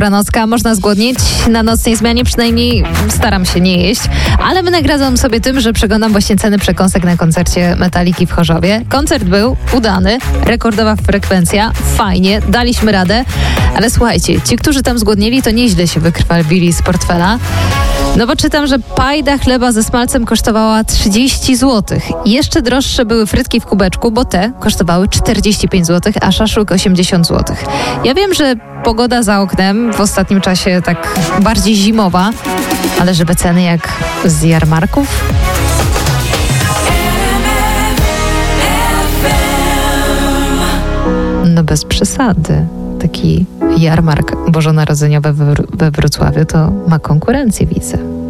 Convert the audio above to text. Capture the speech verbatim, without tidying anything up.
Pranocka, można zgłodnieć. Na nocnej zmianie przynajmniej staram się nie jeść, ale wynagradzam sobie tym, że przeglądam właśnie ceny przekąsek na koncercie Metaliki w Chorzowie. Koncert był udany, rekordowa frekwencja, fajnie, daliśmy radę, ale słuchajcie, ci, którzy tam zgłodnieli, to nieźle się wykrwawili z portfela. No bo czytam, że pajda chleba ze smalcem kosztowała trzydzieści złotych. Jeszcze droższe były frytki w kubeczku, bo te kosztowały czterdzieści pięć złotych, a szaszłyk osiemdziesiąt złotych. Ja wiem, że pogoda za oknem w ostatnim czasie tak bardziej zimowa, ale żeby ceny jak z jarmarków? No bez przesady. Taki jarmark bożonarodzeniowy we Wrocławiu to ma konkurencję, widzę.